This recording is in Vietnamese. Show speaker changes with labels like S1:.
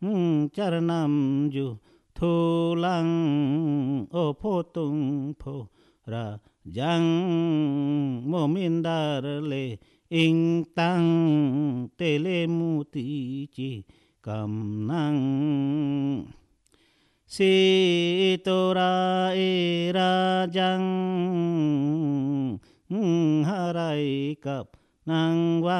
S1: Charanam thu lăng ô phô tung phô ra jang momindar le ing tang tele muti chi kam nang si tora era jang harai kap nang